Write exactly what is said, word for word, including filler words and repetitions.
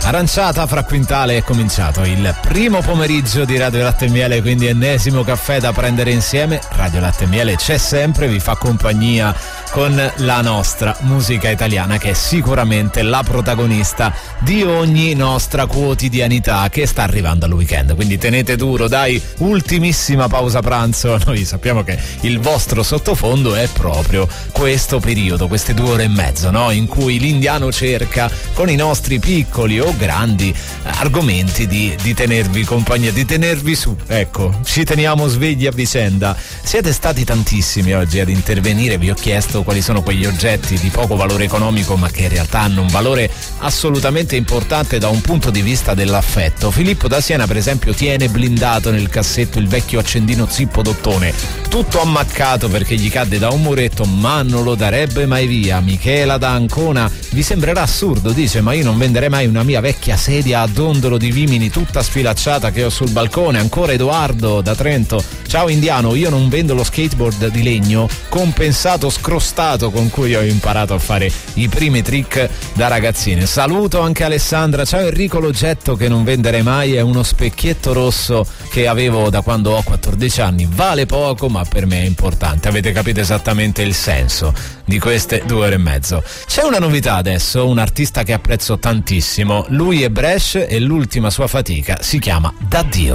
Aranciata fra Quintale è cominciato il primo pomeriggio di Radio Latte e Miele, quindi ennesimo caffè da prendere insieme. Radio Latte e Miele c'è sempre, vi fa compagnia con la nostra musica italiana, che è sicuramente la protagonista di ogni nostra quotidianità, che sta arrivando al weekend, quindi tenete duro, dai, ultimissima pausa pranzo. Noi sappiamo che il vostro sottofondo è proprio questo periodo, queste due ore e mezzo, no? In cui l'indiano cerca con i nostri piccoli o grandi argomenti di, di tenervi compagnia, di tenervi su, ecco, ci teniamo svegli a vicenda. Siete stati tantissimi oggi ad intervenire, vi ho chiesto quali sono quegli oggetti di poco valore economico ma che in realtà hanno un valore assolutamente importante da un punto di vista dell'affetto. Filippo da Siena, per esempio, tiene blindato nel cassetto il vecchio accendino Zippo d'ottone, tutto ammaccato perché gli cadde da un muretto, ma non lo darebbe mai via. Michela da Ancona: vi sembrerà assurdo, dice, ma io non venderei mai una mia vecchia sedia a dondolo di vimini tutta sfilacciata che ho sul balcone. Ancora Edoardo da Trento: ciao indiano, io non vendo lo skateboard di legno compensato scrostato con cui ho imparato a fare i primi trick da ragazzine. Saluto anche Alessandra: ciao Enrico, l'oggetto che non venderei mai è uno specchietto rosso che avevo da quando ho quattordici anni, vale poco ma per me è importante. Avete capito esattamente il senso di queste due ore e mezzo. C'è una novità adesso, un artista che apprezzo tantissimo, lui è Bresh e l'ultima sua fatica si chiama D'Addio.